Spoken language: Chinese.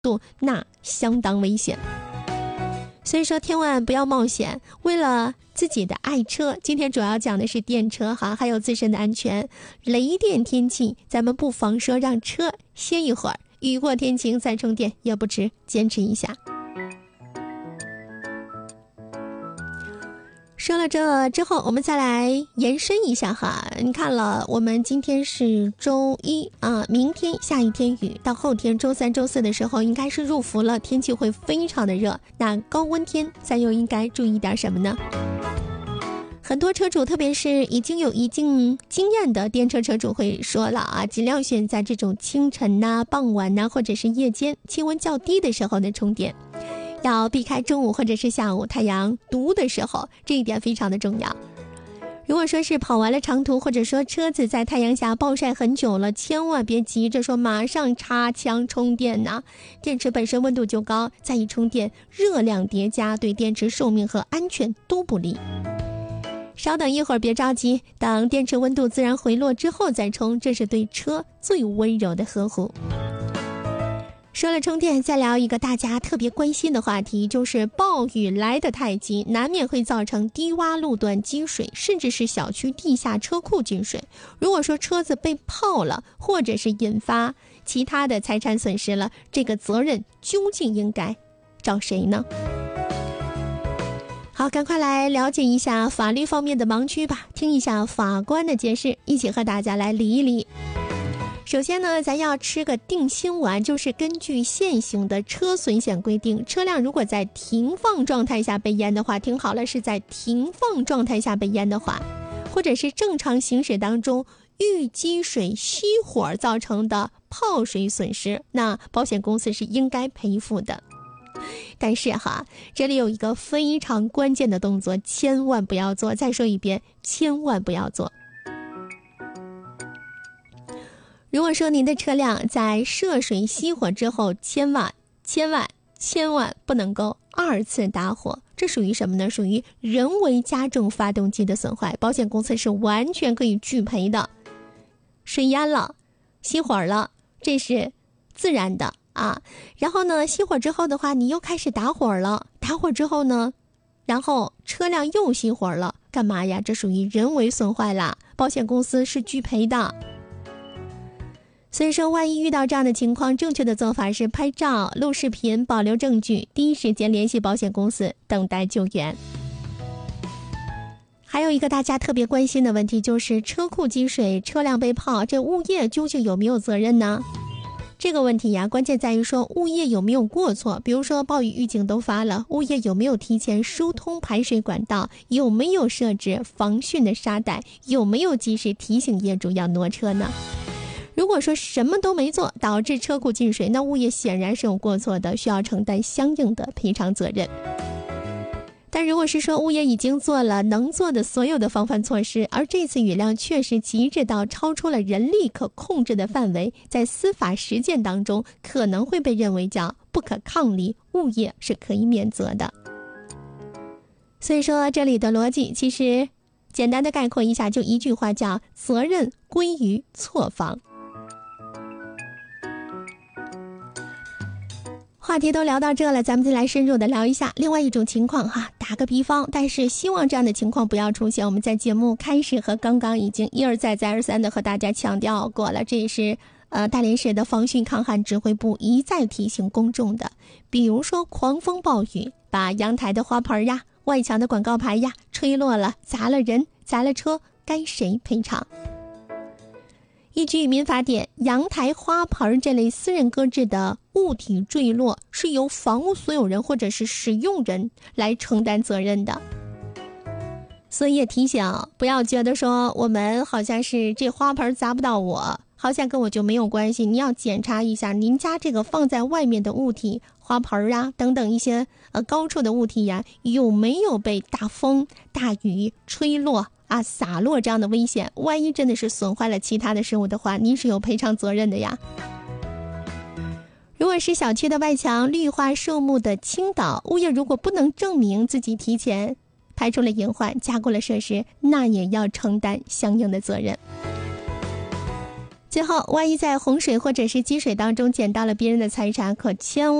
度，那相当危险。所以说千万不要冒险，为了自己的爱车，今天主要讲的是电车哈，还有自身的安全。雷电天气，咱们不妨说让车歇一会儿，雨过天晴再充电也不迟，坚持一下。说了这之后，我们再来延伸一下哈。你看了，我们今天是周一啊，明天下一天雨，到后天周三周四的时候应该是入伏了，天气会非常的热。那高温天咱又应该注意点什么呢？很多车主，特别是已经有一定经验的电车车主会说了啊，尽量选在这种清晨呐、傍晚呐，或者是夜间气温较低的时候呢充电。要避开中午或者是下午太阳毒的时候，这一点非常的重要。如果说是跑完了长途，或者说车子在太阳下暴晒很久了，千万别急着说马上插枪充电呐。电池本身温度就高，再一充电，热量叠加，对电池寿命和安全都不利。稍等一会儿，别着急，等电池温度自然回落之后再充，这是对车最温柔的呵护。说了充电，再聊一个大家特别关心的话题，就是暴雨来得太急，难免会造成低洼路段积水，甚至是小区地下车库进水。如果说车子被泡了，或者是引发其他的财产损失了，这个责任究竟应该找谁呢？好，赶快来了解一下法律方面的盲区吧，听一下法官的解释，一起和大家来理一理。首先呢，咱要吃个定心丸，就是根据现行的车损险规定，车辆如果在停放状态下被淹的话，听好了，是在停放状态下被淹的话，或者是正常行驶当中遇积水熄火造成的泡水损失，那保险公司是应该赔付的。但是哈，这里有一个非常关键的动作，千万不要做，再说一遍，千万不要做。如果说您的车辆在涉水熄火之后，千万不能够二次打火，这属于什么呢？属于人为加重发动机的损坏，保险公司是完全可以拒赔的。水淹了，熄火了，这是自然的啊。然后呢，熄火之后的话，你又开始打火了，打火之后呢，然后车辆又熄火了，干嘛呀？这属于人为损坏啦，保险公司是拒赔的。所以说，万一遇到这样的情况，正确的做法是拍照、录视频，保留证据，第一时间联系保险公司，等待救援。还有一个大家特别关心的问题，就是车库积水，车辆被泡，这物业究竟有没有责任呢？这个问题呀，关键在于说物业有没有过错，比如说暴雨预警都发了，物业有没有提前疏通排水管道，有没有设置防汛的沙袋，有没有及时提醒业主要挪车呢？如果说什么都没做，导致车库进水，那物业显然是有过错的，需要承担相应的赔偿责任。但如果是说物业已经做了能做的所有的防范措施，而这次雨量确实极致到超出了人力可控制的范围，在司法实践当中可能会被认为叫不可抗力，物业是可以免责的。所以说这里的逻辑其实简单的概括一下，就一句话，叫责任归于错方。话题都聊到这了，咱们再来深入的聊一下另外一种情况哈。打个比方，但是希望这样的情况不要出现。我们在节目开始和刚刚已经一而再再而三的和大家强调过了，这也是大连市的防汛抗旱指挥部一再提醒公众的。比如说狂风暴雨，把阳台的花盆呀、外墙的广告牌呀吹落了，砸了人、砸了车，该谁赔偿？依据民法典，阳台花盆这类私人搁置的物体坠落是由房屋所有人或者是使用人来承担责任的。所以也提醒，不要觉得说我们好像是这花盆砸不到我，好像跟我就没有关系。你要检查一下您家这个放在外面的物体，花盆啊等等一些高处的物体呀，有没有被大风大雨吹落洒落这样的危险，万一真的是损坏了其他的事物的话，您是有赔偿责任的呀。如果是小区的外墙绿化树木的倾倒，物业如果不能证明自己提前排除了隐患，加固了设施，那也要承担相应的责任。 最后，万一在洪水或者是积水当中捡到了别人的财产，可千万